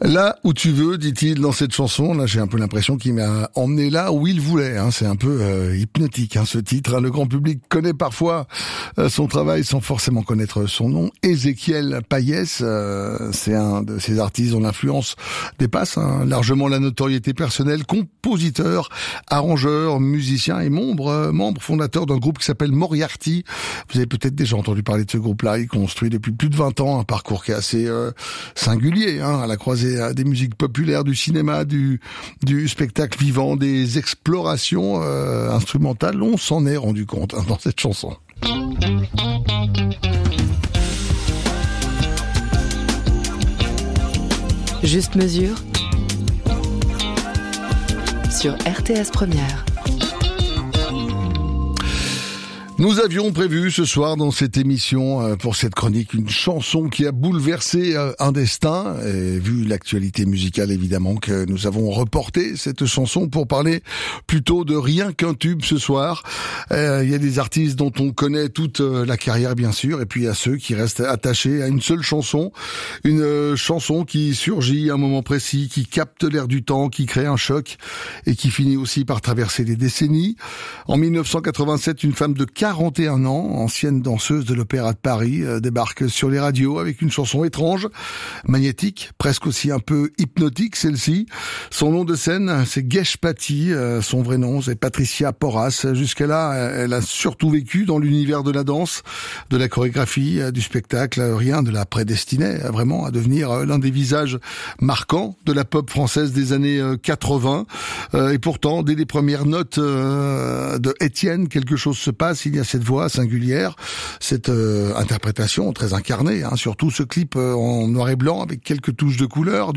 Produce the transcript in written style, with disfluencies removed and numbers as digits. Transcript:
Là où tu veux, dit-il dans cette chanson. Là, j'ai un peu l'impression qu'il m'a emmené là où il voulait. C'est un peu hypnotique, ce titre. Le grand public connaît parfois son travail sans forcément connaître son nom. Ézéchiel Payès, c'est un de ces artistes dont l'influence dépasse largement la notoriété personnelle. Compositeur, arrangeur, musicien et membre fondateur d'un groupe qui s'appelle Moriarty. Vous avez peut-être déjà entendu parler de ce groupe-là. Il construit depuis plus de 20 ans un parcours qui est assez singulier, à la croisée des musiques populaires, du cinéma, du spectacle vivant, des explorations instrumentales. On s'en est rendu compte dans cette chanson. Juste mesure sur RTS Première. Nous avions prévu ce soir dans cette émission, pour cette chronique, une chanson qui a bouleversé un destin. Et vu l'actualité musicale, évidemment, que nous avons reporté cette chanson pour parler plutôt de rien qu'un tube ce soir. Il y a des artistes dont on connaît toute la carrière, bien sûr, et puis il y a ceux qui restent attachés à une seule chanson. Une chanson qui surgit à un moment précis, qui capte l'air du temps, qui crée un choc et qui finit aussi par traverser les décennies. En 1987, une femme de 41 ans, ancienne danseuse de l'Opéra de Paris, débarque sur les radios avec une chanson étrange, magnétique, presque aussi un peu hypnotique celle-ci. Son nom de scène, c'est Gesh Patti, son vrai nom c'est Patricia Porras. Jusqu'à là, elle a surtout vécu dans l'univers de la danse, de la chorégraphie, du spectacle. Rien ne la prédestinait vraiment à devenir l'un des visages marquants de la pop française des années 80. Et pourtant, dès les premières notes de Étienne, quelque chose se passe. Il y a cette voix singulière, cette interprétation très incarnée, surtout ce clip en noir et blanc avec quelques touches de couleur.